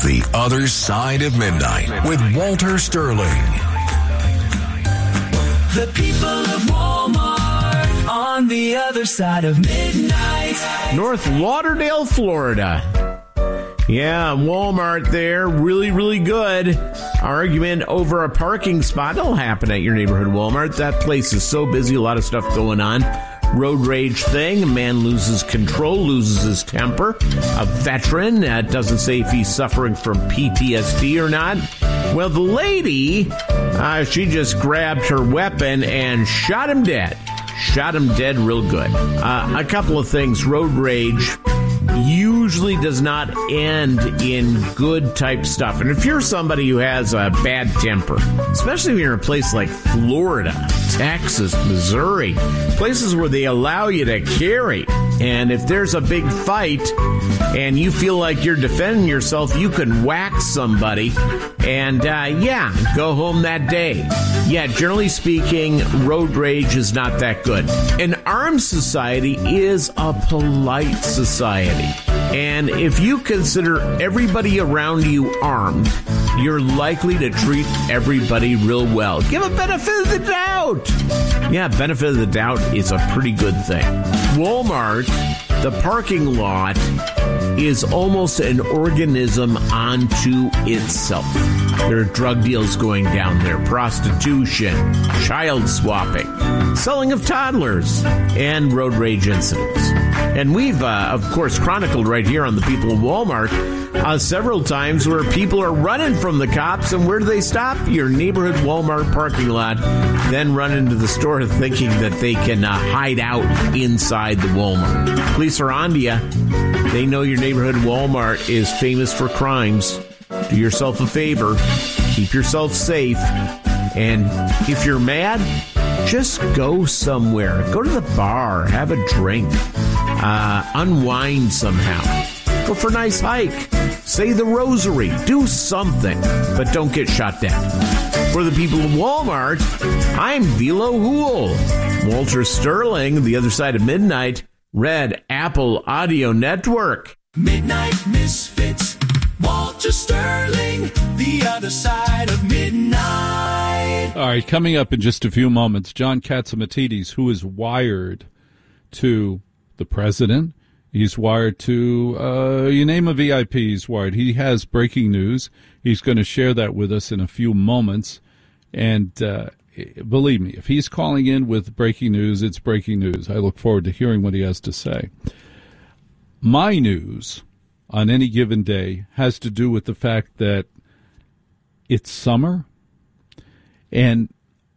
The Other Side of Midnight with Walter Sterling. The people of Walmart on the other side of midnight. North Lauderdale, Florida. Yeah, Walmart there. Really, really good. Argument over a parking spot. It'll happen at your neighborhood Walmart. That place is so busy. A lot of stuff going on. Road rage thing. A man loses control, loses his temper. A veteran doesn't say if he's suffering from PTSD or not. Well, the lady, she just grabbed her weapon and shot him dead. Shot him dead real good. A couple of things. Road rage usually does not end in good type stuff. And if you're somebody who has a bad temper, especially if you're in a place like Florida, Texas, Missouri, places where they allow you to carry, and if there's a big fight and you feel like you're defending yourself, you can whack somebody and, go home that day. Yeah, generally speaking, road rage is not that good. An armed society is a polite society. And if you consider everybody around you armed, you're likely to treat everybody real well. Give a benefit of the doubt. Yeah, benefit of the doubt is a pretty good thing. Walmart, the parking lot, is almost an organism unto itself. There are drug deals going down there, prostitution, child swapping, selling of toddlers, and road rage incidents. And we've, of course, chronicled right here on the People of Walmart several times where people are running from the cops, and where do they stop? Your neighborhood Walmart parking lot, then run into the store thinking that they can hide out inside the Walmart. Police are on to you. They know your neighborhood Walmart is famous for crimes. Do yourself a favor. Keep yourself safe. And if you're mad, just go somewhere. Go to the bar. Have a drink. Unwind somehow. Go for a nice hike. Say the rosary. Do something. But don't get shot down. For the people of Walmart, I'm Velo Hool. Walter Sterling, The Other Side of Midnight, Red Apple Audio Network. Midnight Misfits. Walter Sterling, The Other Side of Midnight. All right, coming up in just a few moments, John Catsimatidis, who is wired to the president. He's wired to, you name a VIP, he's wired. He has breaking news. He's going to share that with us in a few moments. And believe me, if he's calling in with breaking news, it's breaking news. I look forward to hearing what he has to say. My news on any given day has to do with the fact that it's summer, and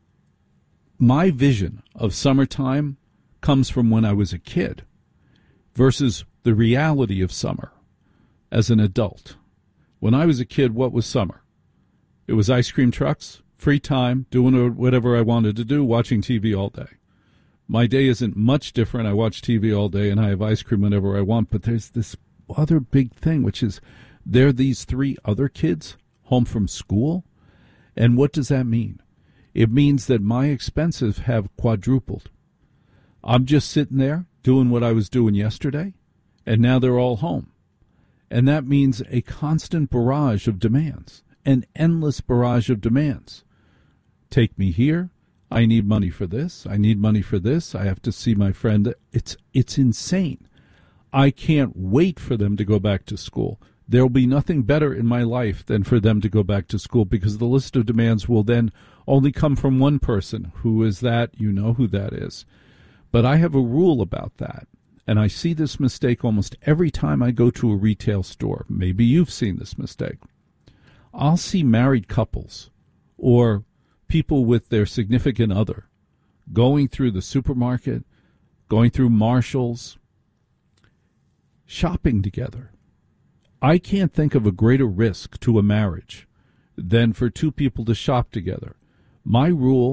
my vision of summertime comes from when I was a kid versus the reality of summer as an adult. When I was a kid, what was summer? It was ice cream trucks, free time, doing whatever I wanted to do, watching TV all day. My day isn't much different. I watch TV all day and I have ice cream whenever I want, but there's this other big thing, which is there are these three other kids home from school. And what does that mean? It means that my expenses have quadrupled. I'm just sitting there doing what I was doing yesterday, and now they're all home. And that means a constant barrage of demands, an endless barrage of demands. Take me here. I need money for this. I need money for this. I have to see my friend. It's insane. I can't wait for them to go back to school. There will be nothing better in my life than for them to go back to school, because the list of demands will then only come from one person. Who is that? You know who that is. But I have a rule about that, and I see this mistake almost every time I go to a retail store. Maybe you've seen this mistake. I'll see married couples or people with their significant other going through the supermarket, going through Marshall's, shopping together. I can't think of a greater risk to a marriage than for two people to shop together. My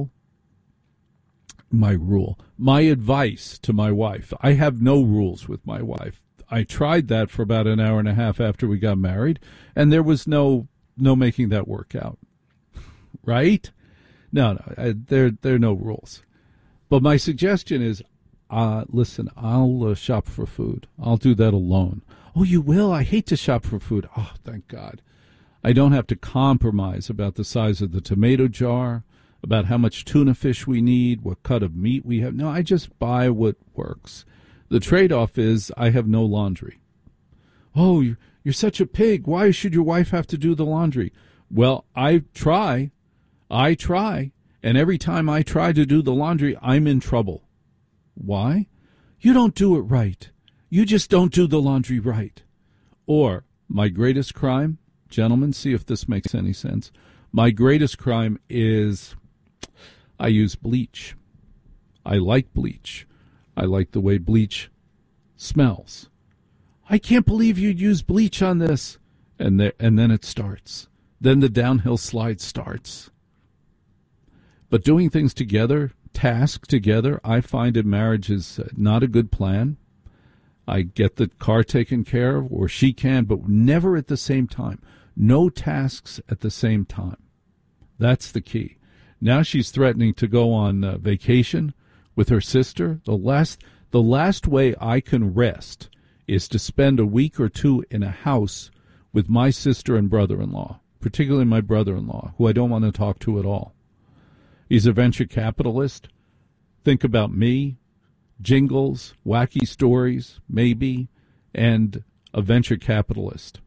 advice to my wife, I have no rules with my wife. I tried that for about an hour and a half after we got married, and there was no making that work out. Right? No, there are no rules. But my suggestion is, listen, I'll shop for food. I'll do that alone. Oh, you will? I hate to shop for food. Oh, thank God. I don't have to compromise about the size of the tomato jar, about how much tuna fish we need, what cut of meat we have. No, I just buy what works. The trade-off is I have no laundry. Oh, you're such a pig. Why should your wife have to do the laundry? Well, I try, and every time I try to do the laundry, I'm in trouble. Why? You don't do it right. You just don't do the laundry right. Or, my greatest crime, gentlemen, see if this makes any sense. My greatest crime is I use bleach. I like bleach. I like the way bleach smells. I can't believe you'd use bleach on this. And then it starts. Then the downhill slide starts. But doing things together, tasks together, I find in marriage is not a good plan. I get the car taken care of, or she can, but never at the same time. No tasks at the same time. That's the key. Now she's threatening to go on vacation with her sister. The last way I can rest is to spend a week or two in a house with my sister and brother-in-law, particularly my brother-in-law, who I don't want to talk to at all. He's a venture capitalist. Think about me, jingles, wacky stories, maybe, and a venture capitalist.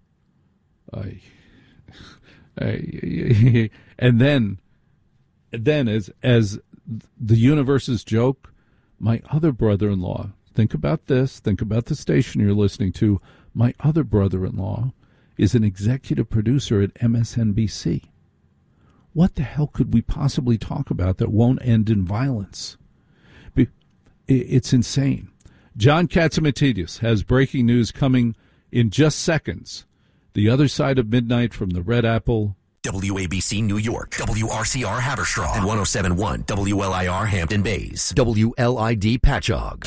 And then as the universe's joke, my other brother-in-law, think about this, think about the station you're listening to, my other brother-in-law is an executive producer at MSNBC. What the hell could we possibly talk about that won't end in violence? It's insane. John Catsimatidis has breaking news coming in just seconds. The other side of midnight from the Red Apple. WABC New York, WRCR Haverstraw, and 107.1 WLIR Hampton Bays, WLID Patchogue.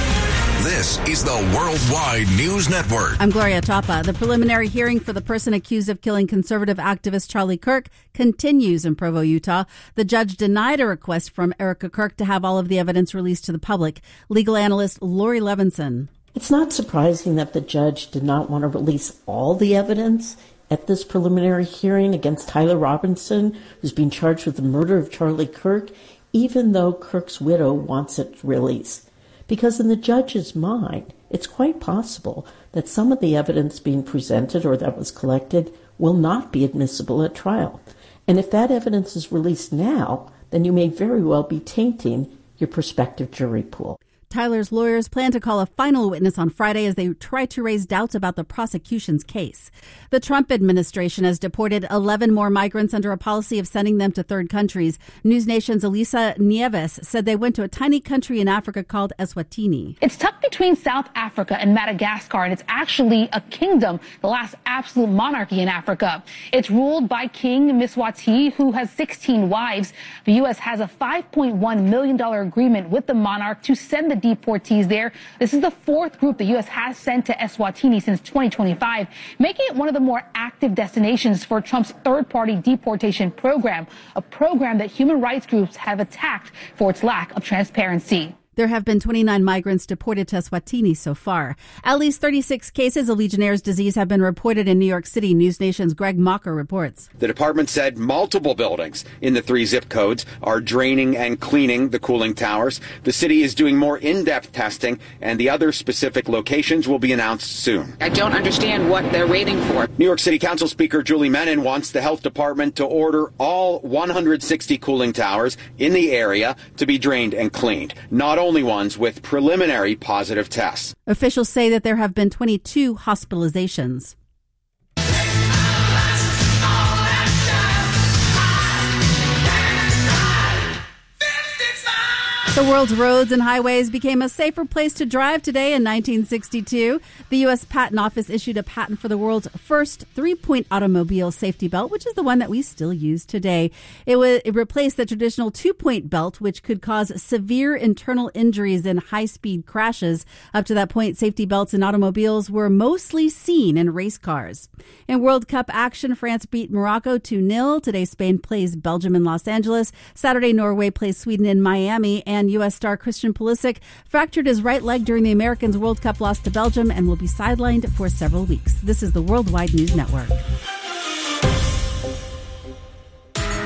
This is the Worldwide News Network. I'm Gloria Tapa. The preliminary hearing for the person accused of killing conservative activist Charlie Kirk continues in Provo, Utah. The judge denied a request from Erica Kirk to have all of the evidence released to the public. Legal analyst Lori Levinson. It's not surprising that the judge did not want to release all the evidence at this preliminary hearing against Tyler Robinson, who's being charged with the murder of Charlie Kirk, even though Kirk's widow wants it released. Because in the judge's mind, it's quite possible that some of the evidence being presented or that was collected will not be admissible at trial. And if that evidence is released now, then you may very well be tainting your prospective jury pool. Tyler's lawyers plan to call a final witness on Friday as they try to raise doubts about the prosecution's case. The Trump administration has deported 11 more migrants under a policy of sending them to third countries. News Nation's Elisa Nieves said they went to a tiny country in Africa called Eswatini. It's tucked between South Africa and Madagascar, and it's actually a kingdom, the last absolute monarchy in Africa. It's ruled by King Mswati, who has 16 wives. The U.S. has a $5.1 million agreement with the monarch to send the deportees there. This is the fourth group the U.S. has sent to Eswatini since 2025, making it one of the more active destinations for Trump's third-party deportation program, a program that human rights groups have attacked for its lack of transparency. There have been 29 migrants deported to Eswatini so far. At least 36 cases of Legionnaire's disease have been reported in New York City. News Nation's Greg Mocker reports. The department said multiple buildings in the 3 zip codes are draining and cleaning the cooling towers. The city is doing more in-depth testing, and the other specific locations will be announced soon. I don't understand what they're waiting for. New York City Council Speaker Julie Menin wants the health department to order all 160 cooling towers in the area to be drained and cleaned. Not only ones with preliminary positive tests. Officials say that there have been 22 hospitalizations. The world's roads and highways became a safer place to drive today in 1962. The U.S. Patent Office issued a patent for the world's first 3-point automobile safety belt, which is the one that we still use today. It replaced the traditional 2-point belt, which could cause severe internal injuries in high-speed crashes. Up to that point, safety belts in automobiles were mostly seen in race cars. In World Cup action, France beat Morocco 2-0. Today, Spain plays Belgium in Los Angeles. Saturday, Norway plays Sweden in Miami. And U.S. star Christian Pulisic fractured his right leg during the Americans' World Cup loss to Belgium and will be sidelined for several weeks. This is the Worldwide News Network.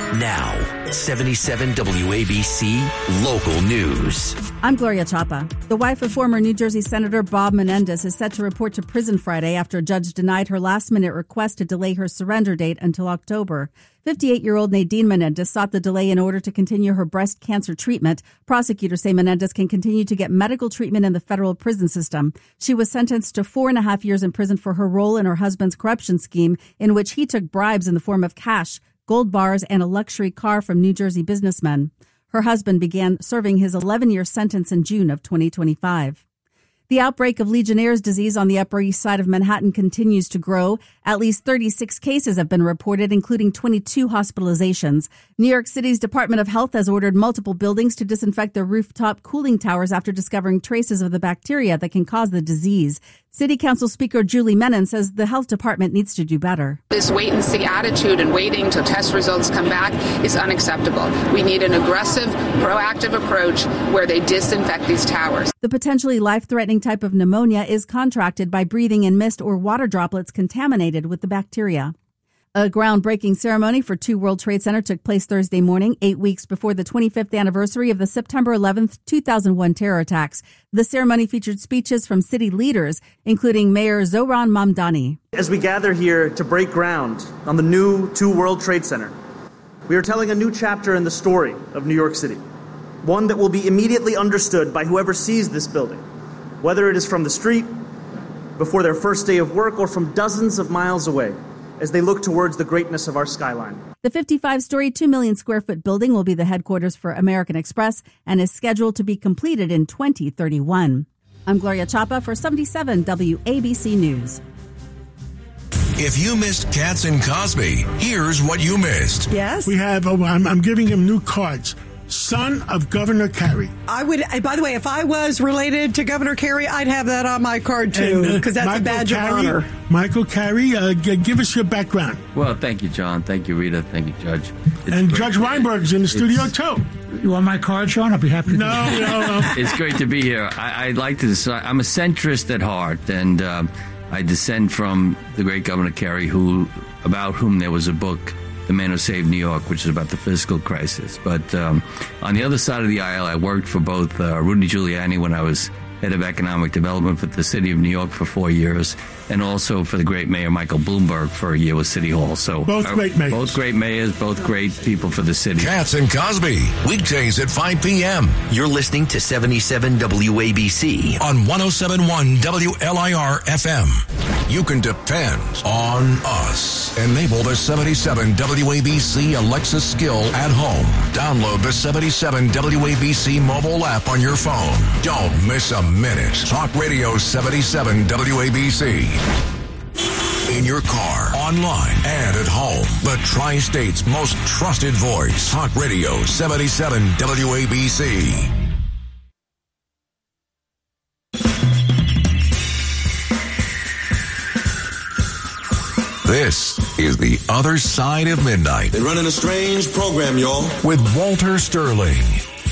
Now, 77 WABC Local News. I'm Gloria Chapa. The wife of former New Jersey Senator Bob Menendez is set to report to prison Friday after a judge denied her last-minute request to delay her surrender date until October. 58-year-old Nadine Menendez sought the delay in order to continue her breast cancer treatment. Prosecutors say Menendez can continue to get medical treatment in the federal prison system. She was sentenced to 4.5 years in prison for her role in her husband's corruption scheme, in which he took bribes in the form of cash, gold bars, and a luxury car from New Jersey businessmen. Her husband began serving his 11-year sentence in June of 2025. The outbreak of Legionnaire's disease on the Upper East Side of Manhattan continues to grow. At least 36 cases have been reported, including 22 hospitalizations. New York City's Department of Health has ordered multiple buildings to disinfect their rooftop cooling towers after discovering traces of the bacteria that can cause the disease. City Council Speaker Julie Menon says the health department needs to do better. This wait-and-see attitude and waiting till test results come back is unacceptable. We need an aggressive, proactive approach where they disinfect these towers. The potentially life-threatening type of pneumonia is contracted by breathing in mist or water droplets contaminated with the bacteria. A groundbreaking ceremony for 2 World Trade Center took place Thursday morning, 8 weeks before the 25th anniversary of the September 11th, 2001 terror attacks. The ceremony featured speeches from city leaders, including Mayor Zohran Mamdani. As we gather here to break ground on the new 2 World Trade Center, we are telling a new chapter in the story of New York City, one that will be immediately understood by whoever sees this building, whether it is from the street, before their first day of work, or from dozens of miles away, as they look towards the greatness of our skyline. The 55-story, 2 million square foot building will be the headquarters for American Express and is scheduled to be completed in 2031. I'm Gloria Chapa for 77 WABC News. If you missed Katz and Cosby, here's what you missed. Yes? We have, I'm giving him new cards. Son of Governor Carey. I would, by the way, if I was related to Governor Carey, I'd have that on my card too, because that's Michael a badge of honor. Michael Carey, give us your background. Well, thank you, John. Thank you, Rita. Thank you, Judge. And Judge Weinberg's in the studio too. You want my card, Sean? I'll be happy to. No. It's great to be here. I'd like to decide. I'm a centrist at heart, and I descend from the great Governor Carey, about whom there was a book, The Man Who Saved New York, which is about the fiscal crisis. But on the other side of the aisle, I worked for both Rudy Giuliani when I was head of economic development for the city of New York for 4 years, and also for the great mayor Michael Bloomberg for a year with City Hall. So both great mayors. Both great mayors, both great people for the city. Katz and Cosby, weekdays at 5 p.m. You're listening to 77 WABC on 107.1 WLIR FM. You can depend on us. Enable the 77 WABC Alexa skill at home. Download the 77 WABC mobile app on your phone. Don't miss a minute. Talk Radio 77 WABC. In your car, online, and at home. The Tri-State's most trusted voice. Talk Radio 77 WABC. This is The Other Side of Midnight. They're running a strange program, y'all. With Walter Sterling.